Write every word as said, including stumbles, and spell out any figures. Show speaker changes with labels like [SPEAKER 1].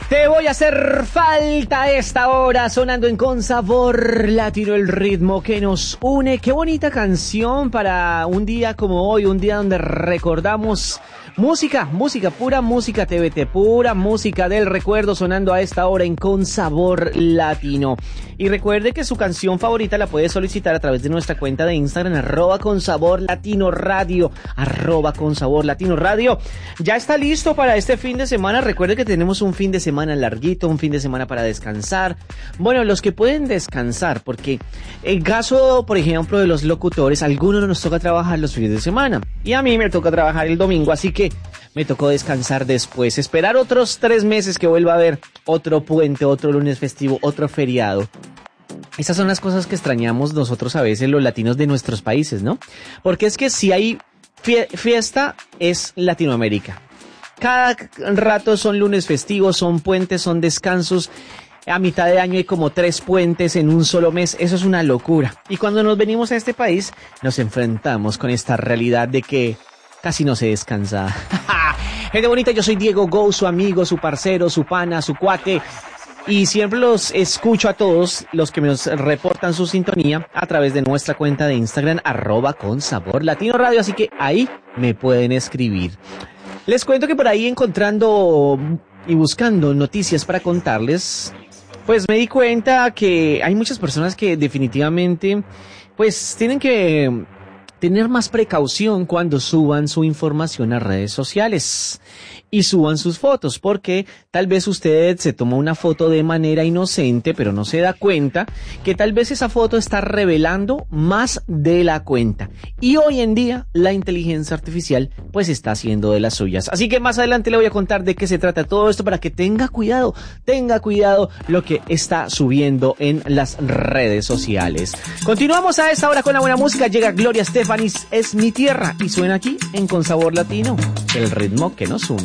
[SPEAKER 1] Te voy a hacer falta a esta hora, sonando en Con Sabor Latino, el ritmo que nos une. Qué bonita canción para un día como hoy, un día donde recordamos música, música, pura música T V T, pura música del recuerdo, sonando a esta hora en Con Sabor Latino. Y recuerde que su canción favorita la puede solicitar a través de nuestra cuenta de Instagram, arroba Con Sabor Latino Radio, arroba Con Sabor Latino Radio. Ya está listo para este fin de semana. Recuerde que tenemos un fin de semana larguito, un fin de semana para descansar. Bueno, los que pueden descansar, porque en caso, por ejemplo, de los locutores, a algunos nos toca trabajar los fines de semana. Y a mí me toca trabajar el domingo, así que me tocó descansar después, esperar otros tres meses que vuelva a haber otro puente, otro lunes festivo, otro feriado. Esas son las cosas que extrañamos nosotros a veces, los latinos de nuestros países, ¿no? Porque es que si hay fie- fiesta, es Latinoamérica. Cada rato son lunes festivos, son puentes, son descansos. A mitad de año hay como tres puentes en un solo mes. Eso es una locura. Y cuando nos venimos a este país, nos enfrentamos con esta realidad de que casi no se descansa. Gente bonita, yo soy Diego Go, su amigo, su parcero, su pana, su cuate. Y siempre los escucho a todos los que nos reportan su sintonía a través de nuestra cuenta de Instagram, arroba Con Sabor Latino Radio. Así que ahí me pueden escribir. Les cuento que por ahí, encontrando y buscando noticias para contarles, pues me di cuenta que hay muchas personas que definitivamente pues tienen que tener más precaución cuando suban su información a redes sociales y suban sus fotos, porque tal vez usted se toma una foto de manera inocente, pero no se da cuenta que tal vez esa foto está revelando más de la cuenta. Y hoy en día la inteligencia artificial pues está haciendo de las suyas. Así que más adelante le voy a contar de qué se trata todo esto para que tenga cuidado, tenga cuidado lo que está subiendo en las redes sociales. Continuamos a esta hora con la buena música. Llega Gloria Estefan, Es mi tierra, y suena aquí en Con Sabor Latino, el ritmo que nos une.